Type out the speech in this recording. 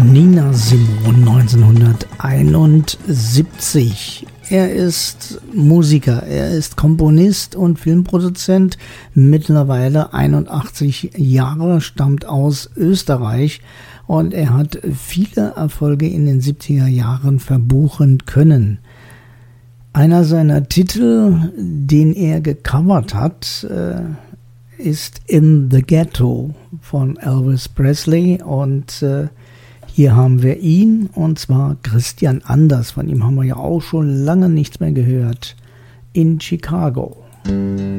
Nina Simone 1971. Er ist Musiker, er ist Komponist und Filmproduzent, mittlerweile 81 Jahre, stammt aus Österreich und er hat viele Erfolge in den 70er Jahren verbuchen können. Einer seiner Titel, den er gecovert hat, ist In the Ghetto von Elvis Presley und hier haben wir ihn, und zwar Christian Anders. Von ihm haben wir ja auch schon lange nichts mehr gehört. In Chicago.